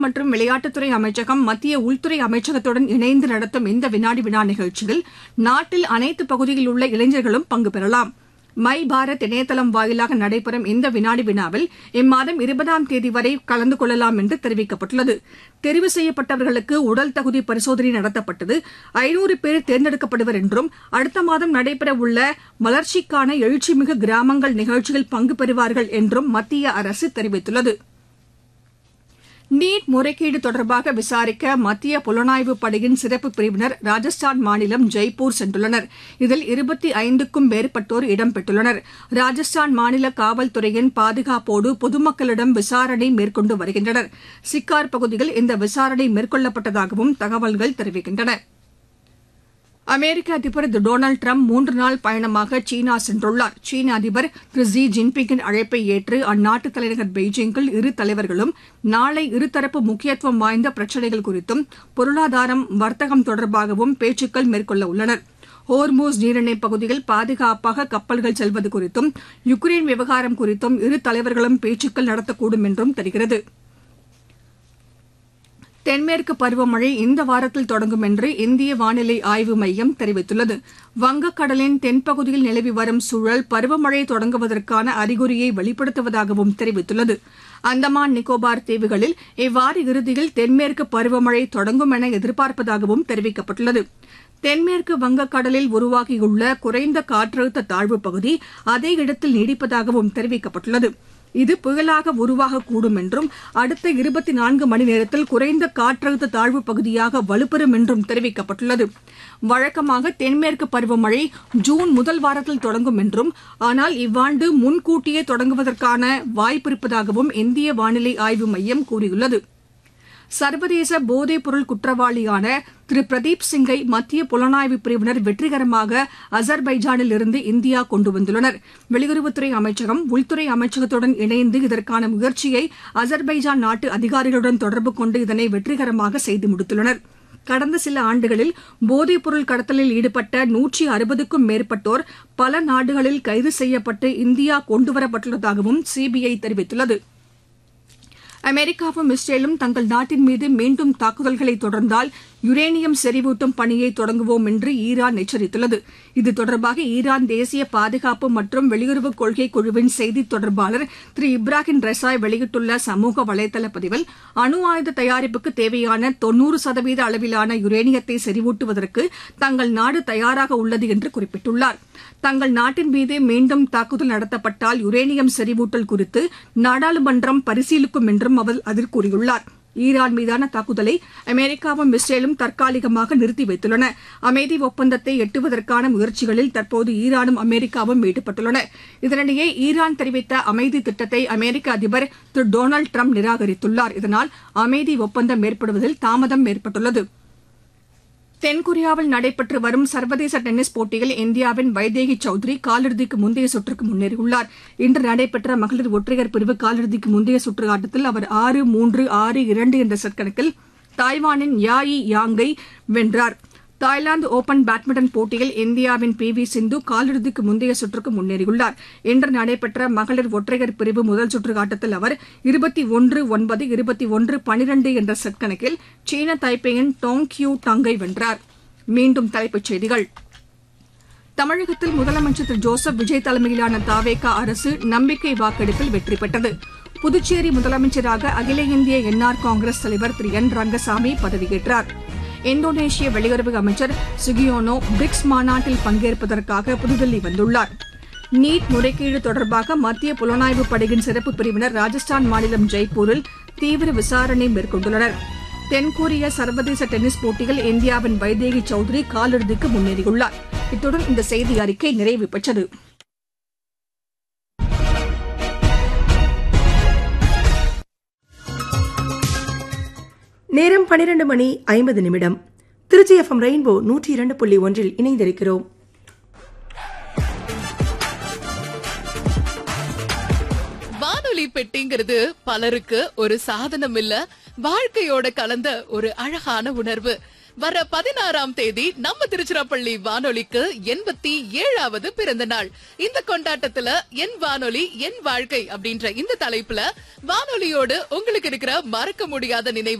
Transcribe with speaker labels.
Speaker 1: மற்றும் விளையாட்டுத்துறை அமைச்சகம் மத்திய உள்துறை அமைச்சகத்துடன் இணைந்து நடத்தும் இந்த வினாடி வினா நிகழ்ச்சியில் நாட்டில் அனைத்து பகுதியில் உள்ள இளைஞர்களும் பங்கு பெறலாம். மை பாரத் இணையதளம் வாயிலாக நடைபெறும் இந்த வினாடி வினாவில் இம்மாதம் 20ஆம் தேதி வரை கலந்து கொள்ளலாம் என்று தெரிவிக்கப்பட்டுள்ளது. தெரிவு செய்யப்பட்டவர்களுக்கு உடல் தகுதி பரிசோதனை நடத்தப்பட்டது. 500 பேர் தேர்ந்தெடுக்கப்படுவர் என்றும் அடுத்த மாதம் நடைபெறவுள்ள வளர்ச்சிக்கான எழுச்சிமிகு கிராமங்கள் நிகழ்ச்சியில் பங்கு பெறுவார்கள் என்றும் மத்திய அரசு தெரிவித்துள்ளது. நீட் முறைகேடு தொடர்பாக விசாரிக்க மத்திய புலனாய்வு படையின் சிறப்பு பிரிவினர் ராஜஸ்தான் மாநிலம் ஜெய்ப்பூர் சென்றுள்ளனர். இதில் 25க்கும் மேற்பட்டோர் இடம்பெற்றுள்ளனர். ராஜஸ்தான் மாநில காவல்துறையின் பாதுகாப்போடு பொதுமக்களிடம் விசாரணை மேற்கொண்டு வருகின்றனர். சிக்கார் பகுதியில் இந்த விசாரணை மேற்கொள்ளப்பட்டதாகவும் தகவல்கள் தெரிவிக்கின்றன. அமெரிக்க அதிபர் திரு டொனால்டு டிரம்ப் 3 நாள் பயணமாக சீனா சென்றுள்ளார். சீன அதிபர் திரு ஜி ஜின்பிங்கின் அழைப்பை ஏற்று அந்நாட்டு தலைநகர் பெய்ஜிங்கில் இரு தலைவர்களும் நாளை இருதரப்பு முக்கியத்துவம் வாய்ந்த பிரச்சினைகள் குறித்தும் பொருளாதாரம், வர்த்தகம் தொடர்பாகவும் பேச்சுக்கள் மேற்கொள்ள உள்ளனர். ஹோர்மூஸ் நீரிணைப் பகுதியில் பாதுகாப்பாக கப்பல்கள் செல்வது குறித்தும் யுக்ரைன் விவகாரம் குறித்தும் இரு தலைவர்களும் பேச்சுக்கள் நடத்தக்கூடும் என்றும் தெரிகிறது. தென்மேற்கு பருவமழை இந்த வாரத்தில் தொடங்கும் என்று இந்திய வானிலை ஆய்வு மையம் தெரிவித்துள்ளது. வங்கக்கடலின் தென்பகுதியில் நிலவி வரும் சூழல் பருவமழை தொடங்குவதற்கான அறிகுறியை வெளிப்படுத்துவதாகவும் தெரிவித்துள்ளது. அந்தமான் நிக்கோபார் தீவுகளில் இவ்வார இறுதியில் தென்மேற்கு பருவமழை தொடங்கும் என எதிர்பார்ப்பதாகவும் தெரிவிக்கப்பட்டுள்ளது. தென்மேற்கு வங்கக்கடலில் உருவாகியுள்ள குறைந்த காற்றழுத்த தாழ்வுப் பகுதி அதே இடத்தில் நீடிப்பதாகவும் தெரிவிக்கப்பட்டுள்ளது. இது புயலாக உருவாகக்கூடும் என்றும் அடுத்த 24 மணி நேரத்தில் குறைந்த காற்றழுத்த தாழ்வுப் பகுதியாக வலுப்பெறும் என்றும் தெரிவிக்கப்பட்டுள்ளது. வழக்கமாக தென்மேற்கு பருவமழை ஜூன் முதல் வாரத்தில் தொடங்கும் என்றும் ஆனால் இவ்வாண்டு முன்கூட்டியே தொடங்குவதற்கான வாய்ப்பிருப்பதாகவும் இந்திய வானிலை ஆய்வு மையம் கூறியுள்ளது. சர்வதேச போதைப்பொருள் குற்றவாளியான திரு பிரதீப் சிங்கை மத்திய புலனாய்வு பிரிவினர் வெற்றிகரமாக அசர்பைஜானில் இருந்து இந்தியா கொண்டு வந்துள்ளனர். வெளியுறவுத்துறை அமைச்சகம், உள்துறை அமைச்சகத்துடன் இணைந்து இதற்கான முயற்சியை அசர்பைஜான் நாட்டு அதிகாரிகளுடன் தொடர்பு கொண்டு இதனை வெற்றிகரமாக செய்து முடித்துள்ளனர். கடந்த சில ஆண்டுகளில் போதைப்பொருள் கடத்தலில் ஈடுபட்ட 160க்கும் மேற்பட்டோர் பல நாடுகளில் கைது செய்யப்பட்டு இந்தியா கொண்டுவரப்பட்டுள்ளதாகவும் சிபிஐ தெரிவித்துள்ளது. அமெரிக்காவும் இஸ்ரேலும் தங்கள் நாட்டின் மீது மீண்டும் தாக்குதல்களை தொடர்ந்தால் யுரேனியம் செறிவூட்டும் பணியை தொடங்குவோம் என்று ஈரான் எச்சரித்துள்ளது. இது தொடர்பாக ஈரான் தேசிய பாதுகாப்பு மற்றும் வெளியுறவுக் கொள்கை குழுவின் செய்தித் தொடர்பாளர் திரு இப்ராஹிம் ரெசாய் வெளியிட்டுள்ள சமூக வலைதள பதிவில் அணு ஆயுத தயாரிப்புக்கு தேவையான 90% அளவிலான யுரேனியத்தை செறிவூட்டுவதற்கு தங்கள் நாடு தயாராக உள்ளது என்று குறிப்பிட்டுள்ளார். தங்கள் நாட்டின் மீது மீண்டும் தாக்குதல் நடத்தப்பட்டால் யுரேனியம் செறிவூட்டல் குறித்து நாடாளுமன்றம் பரிசீலிக்கும் என்றும் அவர் அதில் கூறியுள்ளார். ஈரான் மீதான தாக்குதலை அமெரிக்காவும் இஸ்ரேலும் தற்காலிகமாக நிறுத்தி வைத்துள்ளன. அமைதி ஒப்பந்தத்தை எட்டுவதற்கான முயற்சிகளில் தற்போது ஈரானும் அமெரிக்காவும் ஈடுபட்டுள்ளன. இதனிடையே ஈரான் தெரிவித்த அமைதி திட்டத்தை அமெரிக்க அதிபர் திரு டொனால்டு டிரம்ப் நிராகரித்துள்ளார். இதனால் அமைதி ஒப்பந்தம் ஏற்படுவதில் தாமதம் ஏற்பட்டுள்ளது. தென்கொரியாவில் நடைபெற்று வரும் சர்வதேச டென்னிஸ் போட்டியில் இந்தியாவின் வைதேகி சௌத்ரி காலிறுதிக்கு முந்தைய சுற்றுக்கு முன்னேறியுள்ளார். இன்று நடைபெற்ற மகளிர் ஒற்றையர் பிரிவு காலிறுதிக்கு முந்தைய சுற்று ஆட்டத்தில் அவர் 6-3, 6-2 என்ற செட் கணக்கில் தாய்வானின் யாயி யாங்கை வென்றார். தாய்லாந்து ஓபன் பேட்மிண்டன் போட்டியில் இந்தியாவின் பி.வி. சிந்து காலிறுதிக்கு முந்தைய சுற்றுக்கு முன்னேறியுள்ளார். இன்று நடைபெற்ற மகளிர் ஒற்றையர் பிரிவு முதல் சுற்று ஆட்டத்தில் அவர் 21-9, 21-12 என்ற செட் கணக்கில் சீன தைப்பேயின் டோங் கியூ டங்கை வென்றார். மீண்டும் தலைப்புச் செய்திகள். தமிழகத்தில் முதலமைச்சர் திரு ஜோசப் விஜய் தலைமையிலான தாவேகா அரசு நம்பிக்கை வாக்கெடுப்பில் வெற்றி பெற்றது. புதுச்சேரி முதலமைச்சராக அகில இந்திய என்ஆர் காங்கிரஸ் தலைவர் திரு என் ரங்கசாமி பதவியேற்றார். இந்தோனேஷிய வெளியுறவு அமைச்சர் சுகியோனோ பிரிக்ஸ் மாநாட்டில் பங்கேற்பதற்காக புதுதில்லி வந்துள்ளார். நீட் முறைகேடு தொடர்பாக மத்திய புலனாய்வு படையின் சிறப்பு பிரிவினர் ராஜஸ்தான் மாநிலம் ஜெய்ப்பூரில் தீவிர விசாரணை மேற்கொண்டுள்ளனர். தென்கொரிய சர்வதேச டென்னிஸ் போட்டியில் இந்தியாவின் வைதேகி சௌத்ரி காலிறுதிக்கு முன்னேறியுள்ளார். இத்துடன் இந்த செய்தி அறிக்கை நிறைவு பெற்றது.
Speaker 2: நேரம் 12:50 திருச்சி எஃப்எம் ரெயின்போ 102.1 இணைந்திருக்கிறோம்.
Speaker 3: வானொலி பெட்டிங்கிறது பலருக்கு ஒரு சாதனம் இல்ல, வாழ்க்கையோட கலந்த ஒரு அழகான உணர்வு. வர 16ஆம் தேதி நம்ம திருச்சிராப்பள்ளி வானொலிக்கு 87வது பிறந்த நாள். இந்த கொண்டாட்டத்துல என் வானொலி என் வாழ்க்கை அப்படின்ற இந்த தலைப்புல வானொலியோடு உங்களுக்கு இருக்கிற மறக்க முடியாத நினைவு